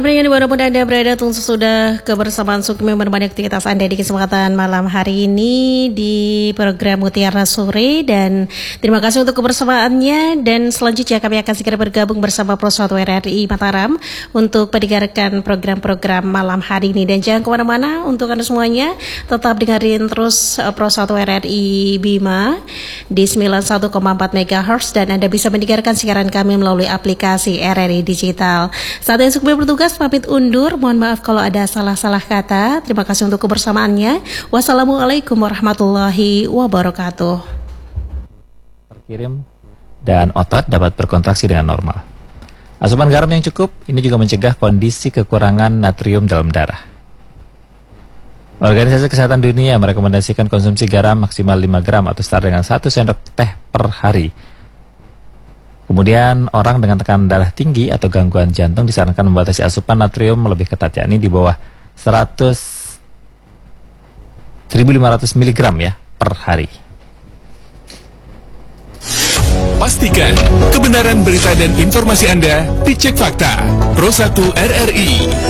Berikan dimanapun Anda berada, tentu sudah kebersamaan Sukmi menemani aktivitas Anda di kesempatan malam hari ini di program Mutiara Sore, dan terima kasih untuk kebersamaannya. Dan selanjutnya kami akan segera bergabung bersama Pro 1 RRI Mataram untuk mendengarkan program-program malam hari ini. Dan jangan kemana-mana untuk Anda semuanya, tetap dengerin terus Pro 1 RRI Bima di 91,4 MHz, dan Anda bisa mendengarkan siaran kami melalui aplikasi RRI Digital. Saat ini Sukmi bertugas pamit undur, mohon maaf kalau ada salah-salah kata. Terima kasih untuk kebersamaannya. Wassalamualaikum warahmatullahi wabarakatuh. Terkirim dan otot dapat berkontraksi dengan normal. Asupan garam yang cukup ini juga mencegah kondisi kekurangan natrium dalam darah. Organisasi Kesehatan Dunia merekomendasikan konsumsi garam maksimal 5 gram atau setara dengan 1 sendok teh per hari. Kemudian orang dengan tekanan darah tinggi atau gangguan jantung disarankan membatasi asupan natrium lebih ketat, yakni di bawah 1.500 mg ya per hari. Pastikan kebenaran berita dan informasi Anda dicek fakta. Pro 1 RRI.